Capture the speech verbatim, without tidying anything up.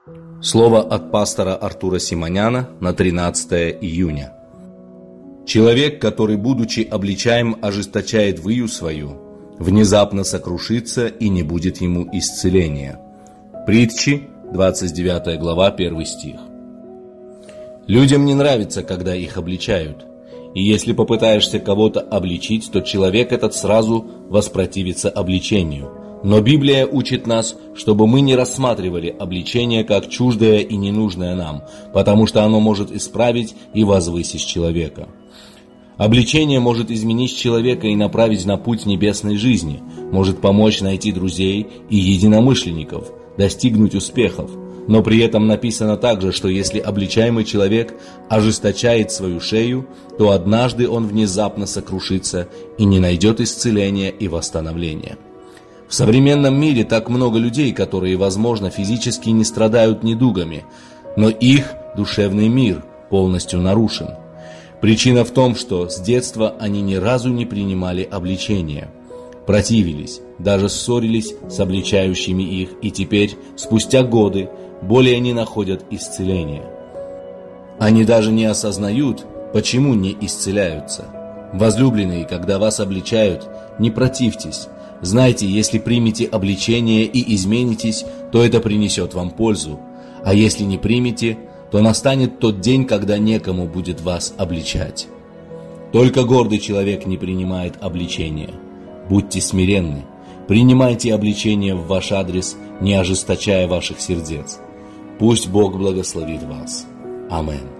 Слово от пастора Артура Симоняна на тринадцатое июня. Человек, который, будучи обличаем, ожесточает выю свою, внезапно сокрушится, и не будет ему исцеления. Притчи, двадцать девятая глава, первый стих. Людям не нравится, когда их обличают. И если попытаешься кого-то обличить, то человек этот сразу воспротивится обличению. Но Библия учит нас, чтобы мы не рассматривали обличение как чуждое и ненужное нам, потому что оно может исправить и возвысить человека. Обличение может изменить человека и направить на путь небесной жизни, может помочь найти друзей и единомышленников, достигнуть успехов. Но при этом написано также, что если обличаемый человек ожесточает свою шею, то однажды он внезапно сокрушится и не найдет исцеления и восстановления. В современном мире так много людей, которые, возможно, физически не страдают недугами, но их душевный мир полностью нарушен. Причина в том, что с детства они ни разу не принимали обличения, противились, даже ссорились с обличающими их, и теперь, спустя годы, более не находят исцеления. Они даже не осознают, почему не исцеляются. Возлюбленные, когда вас обличают, не противьтесь. Знайте, если примете обличение и изменитесь, то это принесет вам пользу. А если не примете, то настанет тот день, когда некому будет вас обличать. Только гордый человек не принимает обличения. Будьте смиренны. Принимайте обличение в ваш адрес, не ожесточая ваших сердец. Пусть Бог благословит вас. Аминь.